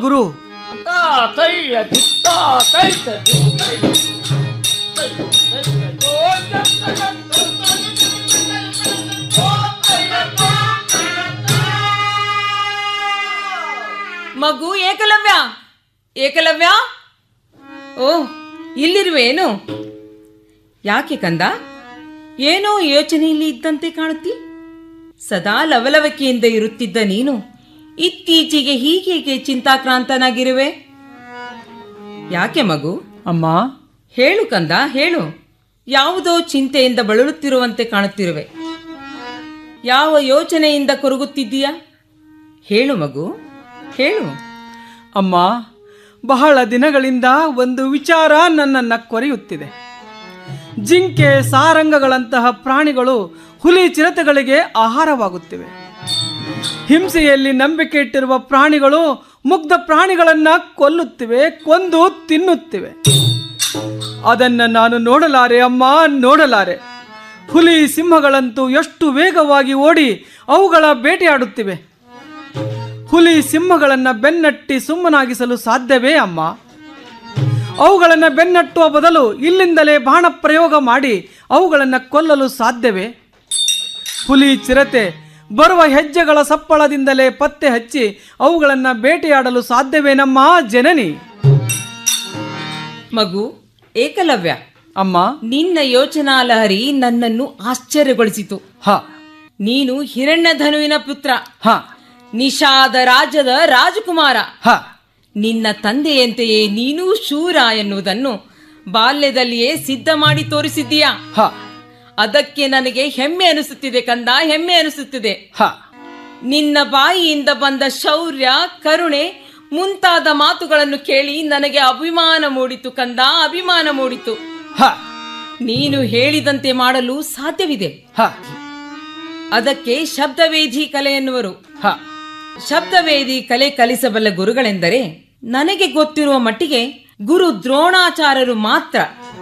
ಗುರು. ಮಗು ಏಕಲವ್ಯ, ಏಕಲವ್ಯ, ಓ ಇಲ್ಲಿರುವೇನು? ಯಾಕೆ ಕಂದ, ಏನೋ ಯೋಚನೆಯಲ್ಲಿ ಇದ್ದಂತೆ ಕಾಣುತ್ತಿ? ಸದಾ ಲವಲವಿಕೆಯಿಂದ ಇರುತ್ತಿದ್ದ ನೀನು ಇತ್ತೀಚೆಗೆ ಹೀಗೆ ಚಿಂತಾಕ್ರಾಂತನಾಗಿರುವೆ? ಯಾಕೆ ಮಗು? ಅಮ್ಮ, ಹೇಳು ಕಂದ, ಹೇಳು. ಯಾವುದೋ ಚಿಂತೆಯಿಂದ ಬಳಲುತ್ತಿರುವಂತೆ ಕಾಣುತ್ತಿರುವೆ. ಯಾವ ಯೋಚನೆಯಿಂದ ಕೊರಗುತ್ತಿದ್ದೀಯಾ? ಹೇಳು ಮಗು, ಹೇಳು. ಅಮ್ಮ, ಬಹಳ ದಿನಗಳಿಂದ ಒಂದು ವಿಚಾರ ನನ್ನನ್ನು ಕೊರೆಯುತ್ತಿದೆ. ಜಿಂಕೆ, ಸಾರಂಗಗಳಂತಹ ಪ್ರಾಣಿಗಳು ಹುಲಿ ಚಿರತೆಗಳಿಗೆ ಆಹಾರವಾಗುತ್ತಿವೆ. ಹಿಂಸೆಯಲ್ಲಿ ನಂಬಿಕೆ ಇಟ್ಟಿರುವ ಪ್ರಾಣಿಗಳು ಮುಗ್ಧ ಪ್ರಾಣಿಗಳನ್ನು ಕೊಲ್ಲುತ್ತಿವೆ, ಕೊಂದು ತಿನ್ನುತ್ತಿವೆ. ಅದನ್ನು ನಾನು ನೋಡಲಾರೆ ಅಮ್ಮ, ನೋಡಲಾರೆ. ಹುಲಿ ಸಿಂಹಗಳಂತೂ ಎಷ್ಟು ವೇಗವಾಗಿ ಓಡಿ ಅವುಗಳ ಬೇಟೆಯಾಡುತ್ತಿವೆ. ಹುಲಿ ಸಿಂಹಗಳನ್ನು ಬೆನ್ನಟ್ಟಿ ಸುಮ್ಮನಾಗಿಸಲು ಸಾಧ್ಯವೇ ಅಮ್ಮ? ಅವುಗಳನ್ನು ಬೆನ್ನಟ್ಟುವ ಬದಲು ಇಲ್ಲಿಂದಲೇ ಬಾಣ ಪ್ರಯೋಗ ಮಾಡಿ ಅವುಗಳನ್ನು ಕೊಲ್ಲಲು ಸಾಧ್ಯವೇ? ಹುಲಿ ಚಿರತೆ ಬರುವ ಹೆಜ್ಜೆಗಳ ಸಪ್ಪಳದಿಂದಲೇ ಪತ್ತೆ ಹಚ್ಚಿ ಅವುಗಳನ್ನು ಬೇಟೆಯಾಡಲು ಸಾಧ್ಯವೇನಮ್ಮ ಜನನಿ? ಮಗು ಏಕಲವ್ಯ, ಅಮ್ಮ, ನಿನ್ನ ಯೋಚನಾ ಲಹರಿ ನನ್ನನ್ನು ಆಶ್ಚರ್ಯಗೊಳಿಸಿತು. ನೀನು ಹಿರಣ್ಯಧನುವಿನ ಪುತ್ರ, ನಿಷಾದ ರಾಜ್ಯದ ರಾಜಕುಮಾರ. ನಿನ್ನ ತಂದೆಯಂತೆಯೇ ನೀನು ಶೂರ ಎನ್ನುವುದನ್ನು ಬಾಲ್ಯದಲ್ಲಿಯೇ ಸಿದ್ಧ ಮಾಡಿ ತೋರಿಸಿದ್ದೀಯಾ. ಅದಕ್ಕೆ ನನಗೆ ಹೆಮ್ಮೆ ಅನಿಸುತ್ತಿದೆ ಕಂದ, ಹೆಮ್ಮೆ ಅನಿಸುತ್ತಿದೆ. ನಿನ್ನ ಬಾಯಿಯಿಂದ ಬಂದ ಶೌರ್ಯ, ಕರುಣೆ ಮುಂತಾದ ಮಾತುಗಳನ್ನು ಕೇಳಿ ನನಗೆ ಅಭಿಮಾನ ಮೂಡಿತು ಕಂದ, ಅಭಿಮಾನ ಮೂಡಿತು. ನೀನು ಹೇಳಿದಂತೆ ಮಾಡಲು ಸಾಧ್ಯವಿದೆ. ಅದಕ್ಕೆ ಶಬ್ದವೇದಿ ಕಲೆ ಎನ್ನುವರು. ಶಬ್ದವೇದಿ ಕಲೆ ಕಲಿಸಬಲ್ಲ ಗುರುಗಳೆಂದರೆ ನನಗೆ ಗೊತ್ತಿರುವ ಮಟ್ಟಿಗೆ ಗುರು ದ್ರೋಣಾಚಾರ್ಯರು ಮಾತ್ರ.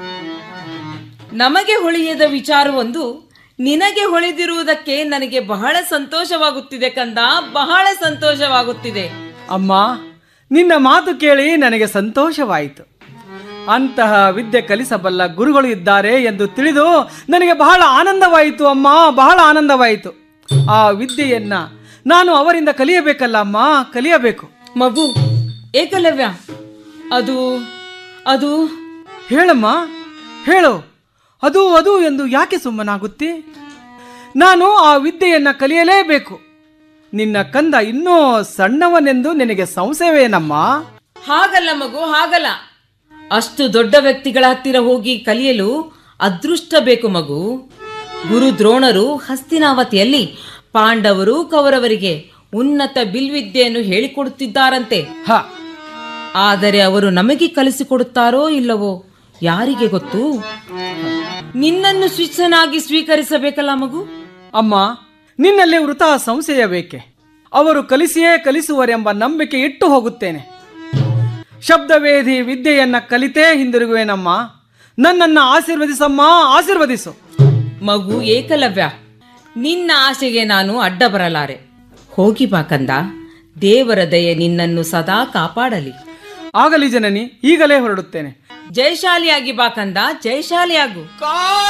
ನಮಗೆ ಹೊಳೆಯದ ವಿಚಾರವೊಂದು ನಿನಗೆ ಹೊಳೆದಿರುವುದಕ್ಕೆ ನನಗೆ ಬಹಳ ಸಂತೋಷವಾಗುತ್ತಿದೆ ಕಂದ, ಬಹಳ ಸಂತೋಷವಾಗುತ್ತಿದೆ. ಅಮ್ಮ, ನಿನ್ನ ಮಾತು ಕೇಳಿ ನನಗೆ ಸಂತೋಷವಾಯಿತು. ಅಂತಹ ವಿದ್ಯೆ ಕಲಿಸಬಲ್ಲ ಗುರುಗಳು ಇದ್ದಾರೆ ಎಂದು ತಿಳಿದು ನನಗೆ ಬಹಳ ಆನಂದವಾಯಿತು ಅಮ್ಮ, ಬಹಳ ಆನಂದವಾಯಿತು. ಆ ವಿದ್ಯೆಯನ್ನ ನಾನು ಅವರಿಂದ ಕಲಿಯಬೇಕಲ್ಲ ಅಮ್ಮ, ಕಲಿಯಬೇಕು. ಮಗು ಏಕಲವ್ಯ, ಅದು ಅದು ಹೇಳಮ್ಮ, ಹೇಳು. ಅದು ಅದು ಎಂದು ಯಾಕೆ ಸುಮ್ಮನಾಗುತ್ತಿ? ನಾನು ಆ ವಿದ್ಯೆಯನ್ನ ಕಲಿಯಲೇಬೇಕು. ನಿನ್ನ ಕಂದ ಇನ್ನೂ ಸಣ್ಣವನೆಂದು ನಿನಗೆ ಸಂಶಯವೇನಮ್ಮ? ಹಾಗಲ್ಲ ಮಗು, ಹಾಗಲ್ಲ. ಅಷ್ಟು ದೊಡ್ಡ ವ್ಯಕ್ತಿಗಳ ಹತ್ತಿರ ಹೋಗಿ ಕಲಿಯಲು ಅದೃಷ್ಟ ಬೇಕು ಮಗು. ಗುರು ದ್ರೋಣರು ಹಸ್ತಿನಾವತಿಯಲ್ಲಿ ಪಾಂಡವರು ಕೌರವರಿಗೆ ಉನ್ನತ ಬಿಲ್ವಿದ್ಯೆಯನ್ನು ಹೇಳಿಕೊಡುತ್ತಿದ್ದಾರಂತೆ. ಆದರೆ ಅವರು ನಮಗೆ ಕಲಿಸಿಕೊಡುತ್ತಾರೋ ಇಲ್ಲವೋ ಯಾರಿಗೆ ಗೊತ್ತು? ನಿನ್ನನ್ನು ಶಿಷ್ಯನಾಗಿ ಸ್ವೀಕರಿಸಬೇಕಲ್ಲ ಮಗು. ಅಮ್ಮ, ನಿನ್ನಲ್ಲಿ ವೃಥಾ ಸಂಶಯ ಬೇಕೆ? ಅವರು ಕಲಿಸಿಯೇ ಕಲಿಸುವರೆಂಬ ನಂಬಿಕೆ ಇಟ್ಟು ಹೋಗುತ್ತೇನೆ. ಶಬ್ದವೇದಿ ವಿದ್ಯೆಯನ್ನ ಕಲಿತೇ ಹಿಂದಿರುಗುವೇನಮ್ಮ. ನನ್ನನ್ನು ಆಶೀರ್ವದಿಸಮ್ಮ, ಆಶೀರ್ವದಿಸು. ಮಗು ಏಕಲವ್ಯ, ನಿನ್ನ ಆಸೆಗೆ ನಾನು ಅಡ್ಡ ಬರಲಾರೆ. ಹೋಗಿ ಬಾ ಕಂದ, ದೇವರ ದಯೆ ನಿನ್ನನ್ನು ಸದಾ ಕಾಪಾಡಲಿ. ಆಗಲಿ ಜನನಿ, ಈಗಲೇ ಹೊರಡುತ್ತೇನೆ. ಜಯಶಾಲಿಯಾಗಿ ಬಾ ಕಂದ, ಜಯಶಾಲಿಯಾಗು.